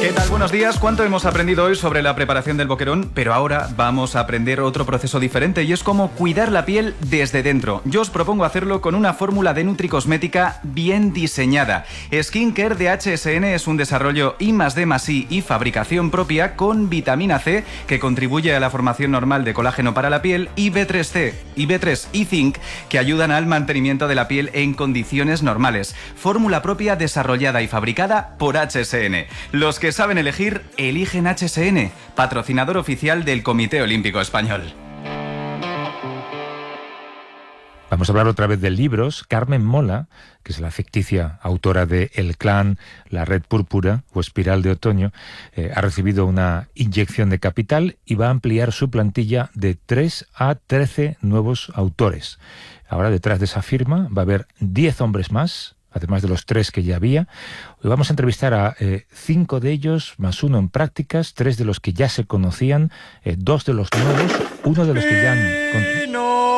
¿Qué tal? Buenos días. ¿Cuánto hemos aprendido hoy sobre la preparación del boquerón? Pero ahora vamos a aprender otro proceso diferente y es cómo cuidar la piel desde dentro. Yo os propongo hacerlo con una fórmula de nutricosmética bien diseñada. Skincare de HSN es un desarrollo I+D+I y fabricación propia con vitamina C que contribuye a la formación normal de colágeno para la piel y B3C, y B3 y zinc que ayudan al mantenimiento de la piel en condiciones normales. Fórmula propia desarrollada y fabricada por HSN. Los que saben elegir, eligen HSN, patrocinador oficial del Comité Olímpico Español. Vamos a hablar otra vez de libros. Carmen Mola, que es la ficticia autora de El Clan, La Red Púrpura o Espiral de Otoño, ha recibido una inyección de capital y va a ampliar su plantilla de 3 a 13 nuevos autores. Ahora, detrás de esa firma, va a haber 10 hombres más, además de los 3 que ya había. Hoy vamos a entrevistar a 5 de ellos, más 1 en prácticas, 3 de los que ya se conocían, 2 de los nuevos, 1 de los que ya han...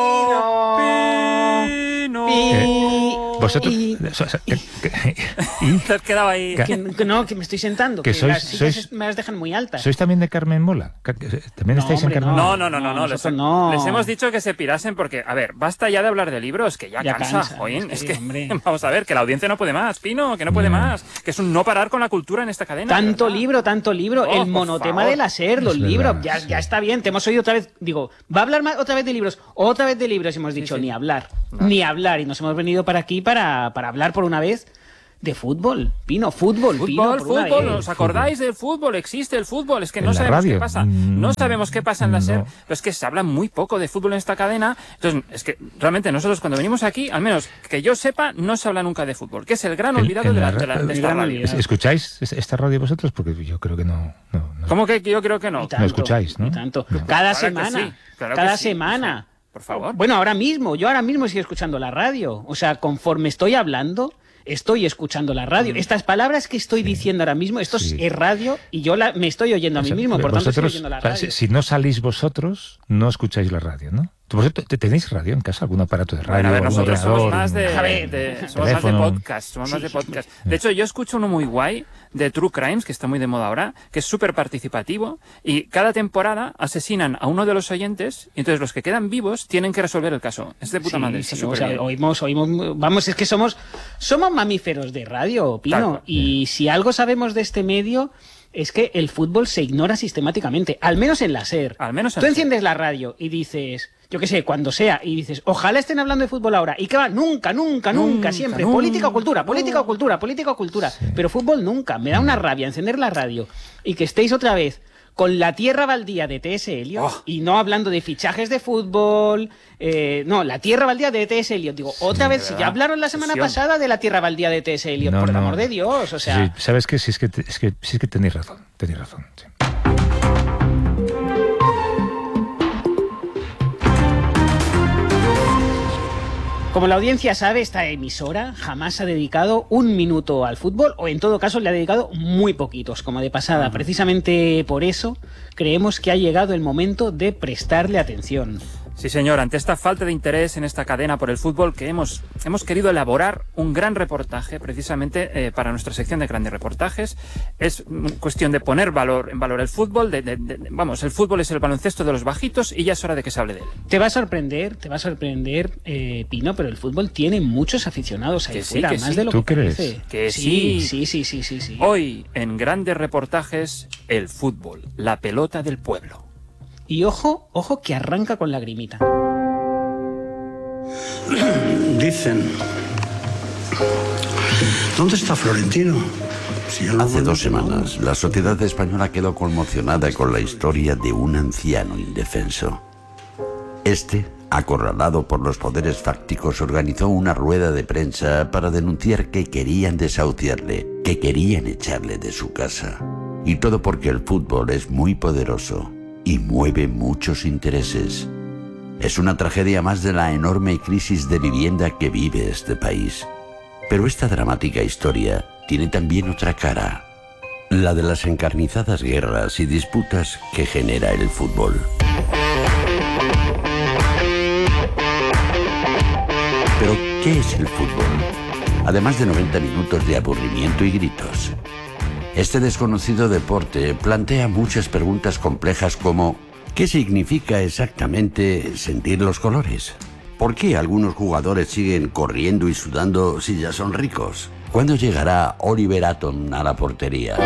Vosotros... Te has quedado ahí. Que me estoy sentando, que las sillas me las dejan muy altas. ¿Sois también de Carmen Mola? ¿También estáis en Carmen Mola? No. Les hemos dicho que se pirasen porque, a ver, basta ya de hablar de libros, que ya cansa, joín. Es que, vamos a ver, que la audiencia no puede más, Pino, que no puede más. Que es un no parar con la cultura en esta cadena. Tanto libro. El monotema de la SER, los libros. Ya está bien, te hemos oído otra vez. Digo, ¿va a hablar otra vez de libros? Otra vez de libros. Hemos dicho, ni hablar. Ni hablar. Y nos hemos venido para aquí para hablar por una vez de fútbol, Pino, fútbol. ¿Os acordáis del fútbol? Existe el fútbol, es que no sabemos qué pasa. No sabemos qué pasa en la SER, pero es que se habla muy poco de fútbol en esta cadena. Entonces, es que realmente nosotros cuando venimos aquí, al menos que yo sepa, no se habla nunca de fútbol, que es el gran olvidado de esta radio. ¿Escucháis esta radio vosotros? Porque yo creo que no. ¿Cómo que yo creo que no? No escucháis, ¿no? Tanto. Cada semana. Por favor. Bueno, yo ahora mismo estoy escuchando la radio. O sea, conforme estoy hablando, estoy escuchando la radio. Estas palabras que estoy diciendo ahora mismo, esto es radio y yo me estoy oyendo a mí mismo, por tanto estoy oyendo la radio. Si no salís vosotros, no escucháis la radio, ¿no? ¿Tenéis radio en casa? ¿Algún aparato de radio? Bueno, a ver, nosotros somos ordenador, más de podcast. De hecho, yo escucho uno muy guay de True Crimes, que está muy de moda ahora, que es súper participativo, y cada temporada asesinan a uno de los oyentes, y entonces los que quedan vivos tienen que resolver el caso. Es de puta madre. Oímos, vamos, es que somos mamíferos de radio, Pino, Claro. Y si algo sabemos de este medio es que el fútbol se ignora sistemáticamente, al menos en la SER. Tú enciendes la radio y dices, yo qué sé, cuando sea, y dices, ojalá estén hablando de fútbol ahora. ¿Y qué va? Nunca, siempre. Política o cultura. Sí. Pero fútbol nunca. Me da una rabia encender la radio y que estéis otra vez con la tierra baldía de T.S. Eliot y no hablando de fichajes de fútbol. La tierra baldía de T.S. Eliot. Digo, otra vez, si ya hablaron la semana pasada de la tierra baldía de T.S. Eliot, por el amor de Dios, o sea... Sí, ¿sabes qué? Si es que tenéis razón, sí. Como la audiencia sabe, esta emisora jamás ha dedicado un minuto al fútbol, o en todo caso le ha dedicado muy poquitos, como de pasada. Precisamente por eso creemos que ha llegado el momento de prestarle atención. Sí, señor, ante esta falta de interés en esta cadena por el fútbol que hemos querido elaborar un gran reportaje precisamente para nuestra sección de grandes reportajes. Es cuestión de poner en valor el fútbol, el fútbol es el baloncesto de los bajitos y ya es hora de que se hable de él. Te va a sorprender, Pino, pero el fútbol tiene muchos aficionados ahí fuera, más de lo que parece. Que sí. Hoy, en grandes reportajes, el fútbol, la pelota del pueblo. Y ojo que arranca con lagrimita. Dicen, ¿dónde está Florentino? Hace 2 semanas, la sociedad española quedó conmocionada con la historia de un anciano indefenso. Acorralado por los poderes fácticos, organizó una rueda de prensa para denunciar que querían desahuciarle, que querían echarle de su casa. Y todo porque el fútbol es muy poderoso y mueve muchos intereses. Es una tragedia más de la enorme crisis de vivienda que vive este país. Pero esta dramática historia tiene también otra cara, la de las encarnizadas guerras y disputas que genera el fútbol. Pero, ¿qué es el fútbol? Además de 90 minutos de aburrimiento y gritos. Este desconocido deporte plantea muchas preguntas complejas como ¿qué significa exactamente sentir los colores? ¿Por qué algunos jugadores siguen corriendo y sudando si ya son ricos? ¿Cuándo llegará Oliver Atom a la portería?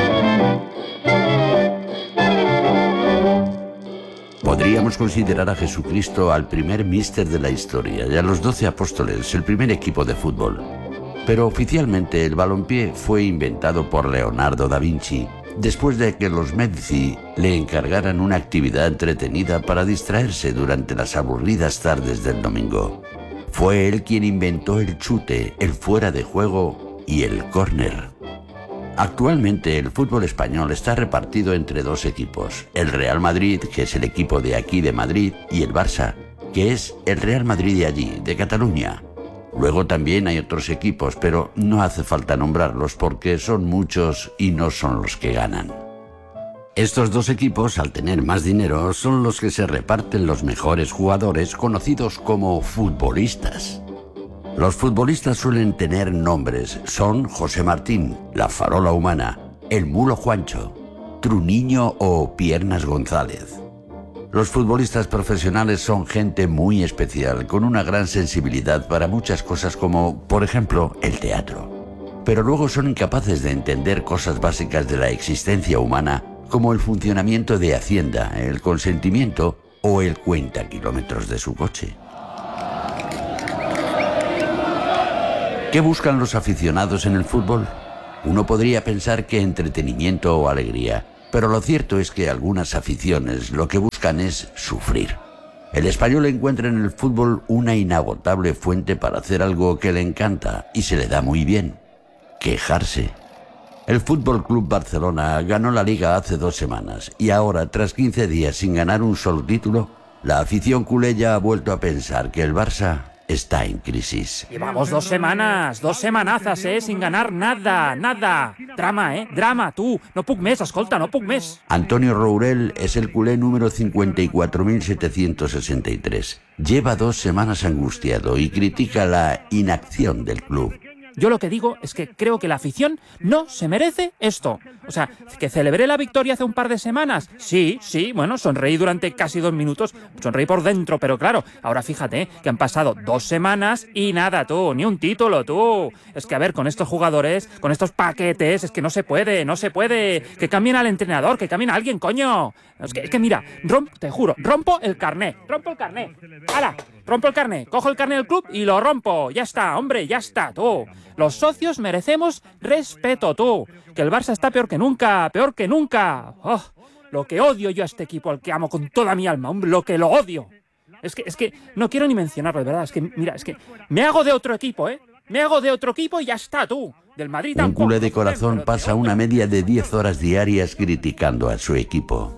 Podríamos considerar a Jesucristo al primer míster de la historia y a los 12 apóstoles el primer equipo de fútbol. Pero oficialmente el balompié fue inventado por Leonardo da Vinci, después de que los Medici le encargaran una actividad entretenida para distraerse durante las aburridas tardes del domingo. Fue él quien inventó el chute, el fuera de juego y el córner. Actualmente el fútbol español está repartido entre dos equipos, el Real Madrid, que es el equipo de aquí de Madrid, y el Barça, que es el Real Madrid de allí, de Cataluña. Luego también hay otros equipos, pero no hace falta nombrarlos porque son muchos y no son los que ganan. Estos dos equipos, al tener más dinero, son los que se reparten los mejores jugadores conocidos como futbolistas. Los futbolistas suelen tener nombres, son José Martín, la farola humana, el mulo Juancho, Truniño o Piernas González. Los futbolistas profesionales son gente muy especial, con una gran sensibilidad para muchas cosas como, por ejemplo, el teatro. Pero luego son incapaces de entender cosas básicas de la existencia humana, como el funcionamiento de Hacienda, el consentimiento o el cuenta kilómetros de su coche. ¿Qué buscan los aficionados en el fútbol? Uno podría pensar que entretenimiento o alegría, pero lo cierto es que algunas aficiones lo que buscan es sufrir. El español encuentra en el fútbol una inagotable fuente para hacer algo que le encanta y se le da muy bien: quejarse. El Fútbol Club Barcelona ganó la Liga hace 2 semanas y ahora, tras 15 días sin ganar un solo título, la afición culé ya ha vuelto a pensar que el Barça está en crisis. Llevamos 2 semanas, 2 semanazas, sin ganar nada. Drama, drama, tú. No puc més, escolta, no puc més. Antonio Rourel es el culé número 54.763. Lleva 2 semanas angustiado y critica la inacción del club. Yo lo que digo es que creo que la afición no se merece esto. O sea, que celebré la victoria hace un par de semanas. Sí, bueno, sonreí durante casi 2 minutos. Sonreí por dentro, pero claro, ahora fíjate que han pasado 2 semanas y nada, tú, ni un título, tú. Es que a ver, con estos jugadores, con estos paquetes, es que no se puede. Que cambien al entrenador, que cambien a alguien, coño. Es que mira, te juro, rompo el carné. ¡Hala! Rompo el carné, cojo el carné del club y lo rompo. Ya está, hombre, ya está, tú. Los socios merecemos respeto, tú. Que el Barça está peor que nunca. Oh, lo que odio yo a este equipo, al que amo con toda mi alma, hombre, lo que lo odio. Es que no quiero ni mencionarlo, de verdad. Es que, mira, me hago de otro equipo, Me hago de otro equipo y ya está, tú. Del Madrid tampoco. Un culé de corazón pasa una media de 10 horas diarias criticando a su equipo.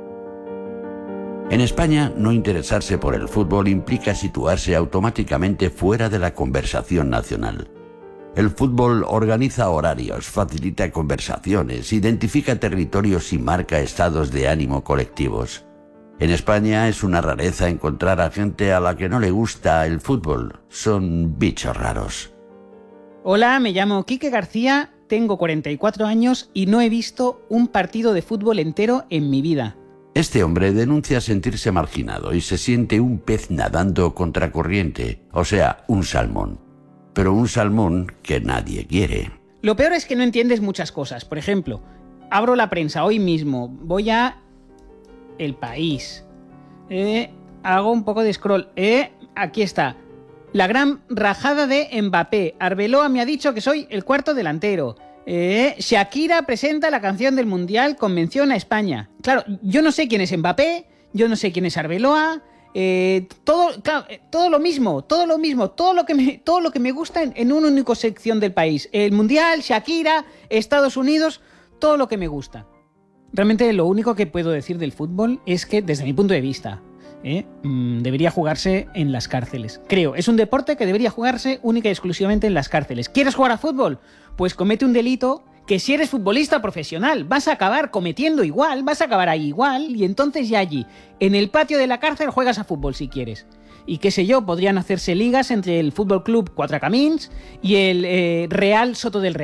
En España, no interesarse por el fútbol implica situarse automáticamente fuera de la conversación nacional. El fútbol organiza horarios, facilita conversaciones, identifica territorios y marca estados de ánimo colectivos. En España es una rareza encontrar a gente a la que no le gusta el fútbol. Son bichos raros. Hola, me llamo Quique García, tengo 44 años y no he visto un partido de fútbol entero en mi vida. Este hombre denuncia sentirse marginado y se siente un pez nadando contracorriente, o sea, un salmón. Pero un salmón que nadie quiere. Lo peor es que no entiendes muchas cosas. Por ejemplo, abro la prensa hoy mismo, voy a El País, hago un poco de scroll, aquí está. La gran rajada de Mbappé. Arbeloa me ha dicho que soy el cuarto delantero. Shakira presenta la canción del Mundial con mención a España. Claro, yo no sé quién es Mbappé, yo no sé quién es Arbeloa. Todo lo mismo, todo lo que me gusta en una única sección del país. El Mundial, Shakira, Estados Unidos, todo lo que me gusta. Realmente lo único que puedo decir del fútbol es que, desde mi punto de vista, debería jugarse en las cárceles. Creo, es un deporte que debería jugarse única y exclusivamente en las cárceles. ¿Quieres jugar a fútbol? Pues comete un delito que, si eres futbolista profesional, vas a acabar cometiendo igual, vas a acabar ahí igual, y entonces ya allí, en el patio de la cárcel, juegas a fútbol si quieres. Y qué sé yo, podrían hacerse ligas entre el Fútbol Club Quatre Camins y el Real Soto del Real.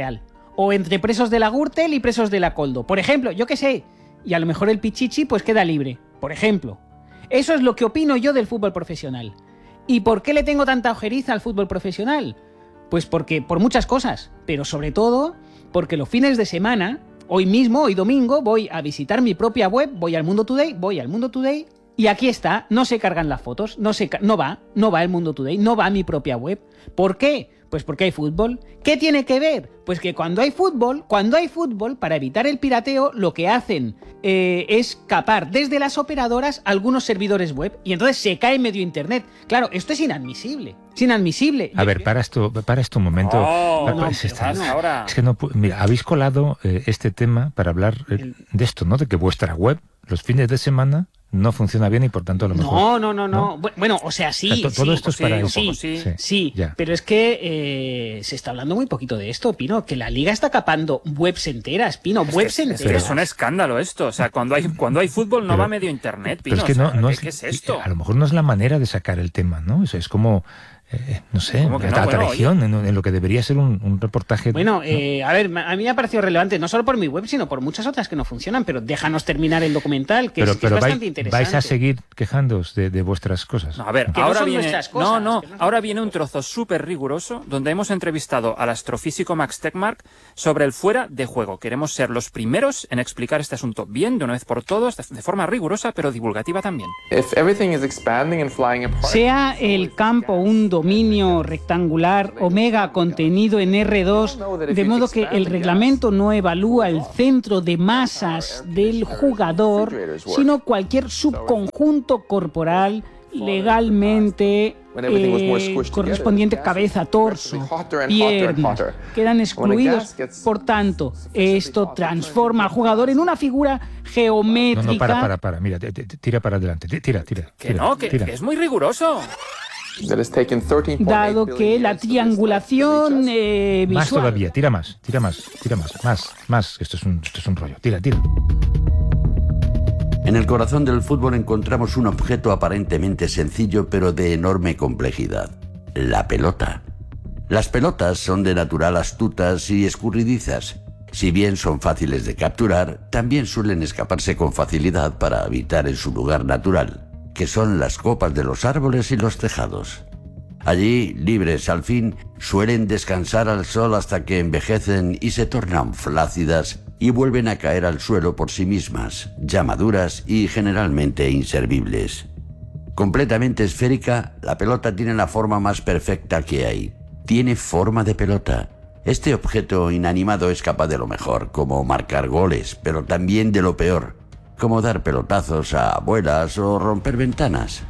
o entre presos de la Gürtel y presos de la Koldo. Por ejemplo, yo qué sé, y a lo mejor el Pichichi pues queda libre, por ejemplo. Eso es lo que opino yo del fútbol profesional. ¿Y por qué le tengo tanta ojeriza al fútbol profesional? Pues porque por muchas cosas, pero sobre todo porque los fines de semana, hoy mismo, hoy domingo, voy a visitar mi propia web, voy al Mundo Today y aquí está, no se cargan las fotos, no va el Mundo Today, no va a mi propia web. ¿Por qué? Pues porque hay fútbol. ¿Qué tiene que ver? Pues que cuando hay fútbol, para evitar el pirateo, lo que hacen es capar desde las operadoras algunos servidores web y entonces se cae medio internet. Claro, esto es inadmisible. Es inadmisible. A ver, para esto un momento. Es que no, mira, habéis colado este tema para hablar de esto, ¿no? De que vuestra web, los fines de semana, no funciona bien y por tanto a lo mejor... No. Bueno, o sea, sí. O sea, todo esto es para eso. Sí, pero es que se está hablando muy poquito de esto, Pino, que la Liga está capando webs enteras, Pino, webs enteras. Pero es un escándalo esto, o sea, cuando hay fútbol no va medio internet, Pino. Pero es que ¿qué es esto? A lo mejor no es la manera de sacar el tema, ¿no? Es como... no sé, la región, en lo que debería ser un reportaje. Bueno, a ver, a mí me ha parecido relevante, no solo por mi web, sino por muchas otras que no funcionan, pero déjanos terminar el documental, que es bastante interesante. ¿Vais a seguir quejándoos de vuestras cosas? No, a ver, ahora viene un trozo súper riguroso, donde hemos entrevistado al astrofísico Max Tegmark sobre el fuera de juego. Queremos ser los primeros en explicar este asunto bien, de una vez por todas, de forma rigurosa, pero divulgativa también. Sea el campo un dominio rectangular omega contenido en R2, de modo que el reglamento no evalúa el centro de masas del jugador, sino cualquier subconjunto corporal legalmente correspondiente cabeza, torso, piernas, quedan excluidos. Por tanto, esto transforma al jugador en una figura geométrica. No, para, mira, tira para adelante, tira. Que es muy riguroso. Dado que la triangulación visual... Más todavía, tira más. Esto es un rollo, tira. En el corazón del fútbol encontramos un objeto aparentemente sencillo pero de enorme complejidad: la pelota. Las pelotas son de natural astutas y escurridizas. Si bien son fáciles de capturar, también suelen escaparse con facilidad para habitar en su lugar natural, que son las copas de los árboles y los tejados. Allí, libres al fin, suelen descansar al sol hasta que envejecen y se tornan flácidas y vuelven a caer al suelo por sí mismas, ya maduras y generalmente inservibles. Completamente esférica, la pelota tiene la forma más perfecta que hay. Tiene forma de pelota. Este objeto inanimado es capaz de lo mejor, como marcar goles, pero también de lo peor, como dar pelotazos a abuelas o romper ventanas.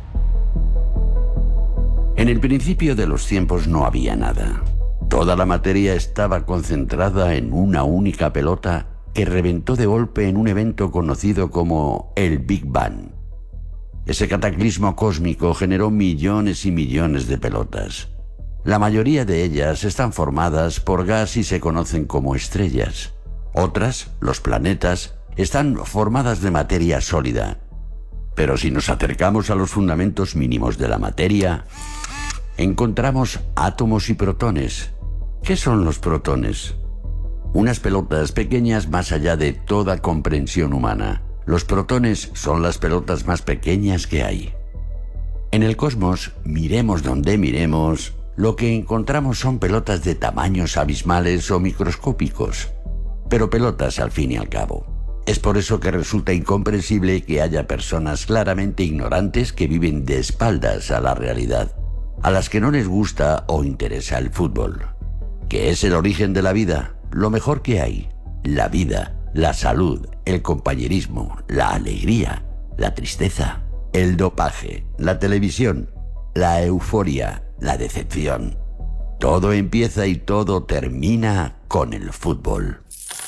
En el principio de los tiempos no había nada. Toda la materia estaba concentrada en una única pelota que reventó de golpe en un evento conocido como el Big Bang. Ese cataclismo cósmico generó millones y millones de pelotas. La mayoría de ellas están formadas por gas y se conocen como estrellas. Otras, los planetas, están formadas de materia sólida. Pero si nos acercamos a los fundamentos mínimos de la materia, encontramos átomos y protones. ¿Qué son los protones? Unas pelotas pequeñas más allá de toda comprensión humana. Los protones son las pelotas más pequeñas que hay. En el cosmos, miremos donde miremos, lo que encontramos son pelotas de tamaños abismales o microscópicos, pero pelotas al fin y al cabo. Es por eso que resulta incomprensible que haya personas claramente ignorantes que viven de espaldas a la realidad, a las que no les gusta o interesa el fútbol. ¿Qué es el origen de la vida? Lo mejor que hay: la vida, la salud, el compañerismo, la alegría, la tristeza, el dopaje, la televisión, la euforia, la decepción. Todo empieza y todo termina con el fútbol.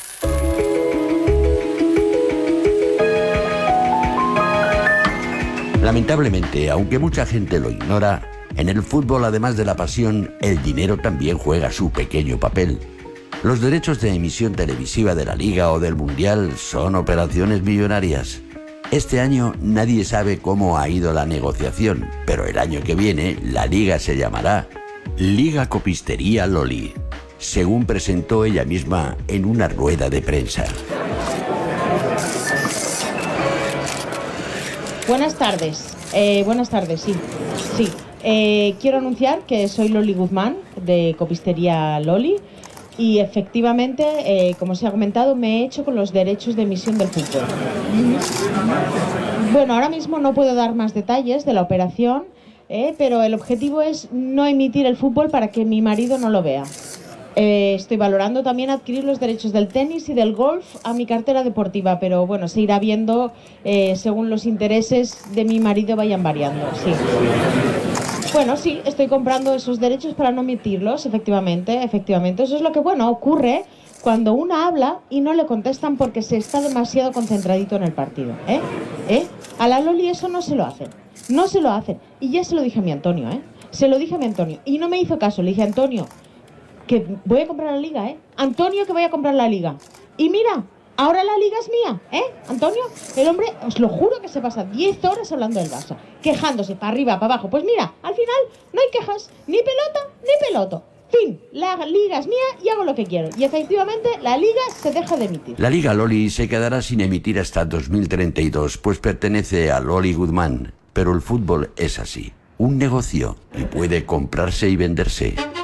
Lamentablemente, aunque mucha gente lo ignora, en el fútbol, además de la pasión, el dinero también juega su pequeño papel. Los derechos de emisión televisiva de la Liga o del Mundial son operaciones millonarias. Este año nadie sabe cómo ha ido la negociación, pero el año que viene la Liga se llamará Liga Copistería Loli. según presentó ella misma en una rueda de prensa. Buenas tardes, sí. Quiero anunciar que soy Loli Guzmán, de Copistería Loli, y efectivamente, como se ha comentado, me he hecho con los derechos de emisión del fútbol. Bueno, ahora mismo no puedo dar más detalles de la operación, pero el objetivo es no emitir el fútbol para que mi marido no lo vea. Estoy valorando también adquirir los derechos del tenis y del golf a mi cartera deportiva, pero bueno, se irá viendo según los intereses de mi marido vayan variando, sí. Bueno, sí, estoy comprando esos derechos para no emitirlos, efectivamente. Eso es lo que, bueno, ocurre cuando una habla y no le contestan porque se está demasiado concentradito en el partido, A la Loli eso no se lo hacen. Y ya se lo dije a mi Antonio, y no me hizo caso. Le dije, Antonio, que voy a comprar la liga, Antonio, que voy a comprar la liga. Y mira, ahora la liga es mía, Antonio, el hombre, os lo juro que se pasa 10 horas hablando del Barça, quejándose para arriba, para abajo. Pues mira, al final no hay quejas, ni pelota, ni peloto. Fin, la liga es mía y hago lo que quiero. Y efectivamente la liga se deja de emitir. La Liga Loli se quedará sin emitir hasta 2032, pues pertenece a Loli Guzmán. Pero el fútbol es así, un negocio, y puede comprarse y venderse.